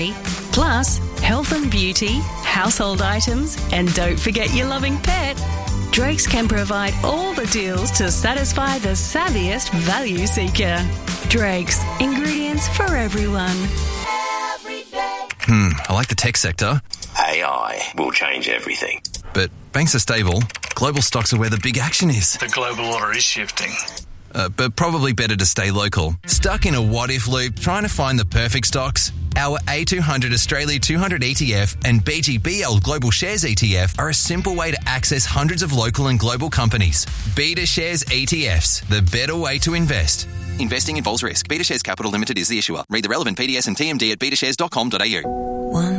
Plus, health and beauty, household items, and don't forget your loving pet. Drake's can provide all the deals to satisfy the savviest value seeker. Drake's, ingredients for everyone. I like the tech sector. AI will change everything. But banks are stable. Global stocks are where the big action is. The global order is shifting. But probably better to stay local. Stuck in a what-if loop trying to find the perfect stocks? Our A200 Australia 200 ETF and BGBL Global Shares ETF are a simple way to access hundreds of local and global companies. Beta Shares ETFs, the better way to invest. Investing involves risk. Beta Shares Capital Limited is the issuer. Read the relevant PDS and TMD at betashares.com.au.